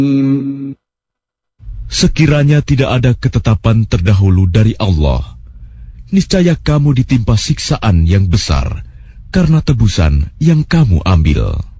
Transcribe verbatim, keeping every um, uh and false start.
Sekiranya tidak ada ketetapan terdahulu dari Allah, niscaya kamu ditimpa siksaan yang besar karena tebusan yang kamu ambil.